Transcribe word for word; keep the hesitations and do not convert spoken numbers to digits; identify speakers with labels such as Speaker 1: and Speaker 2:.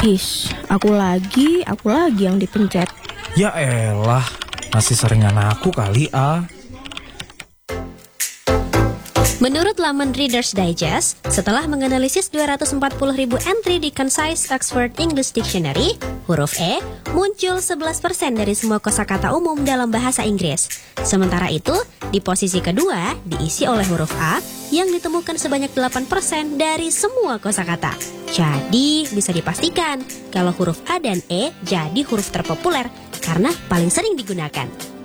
Speaker 1: His, aku lagi, aku lagi yang dipencet.
Speaker 2: Ya elah, masih seringan aku kali, ah.
Speaker 3: Menurut laman Reader's Digest, setelah menganalisis dua ratus empat puluh ribu entry di Concise Oxford English Dictionary, huruf E muncul sebelas persen dari semua kosakata umum dalam bahasa Inggris. Sementara itu, di posisi kedua diisi oleh huruf A yang ditemukan sebanyak delapan persen dari semua kosakata. Jadi, bisa dipastikan kalau huruf A dan E jadi huruf terpopuler karena paling sering digunakan.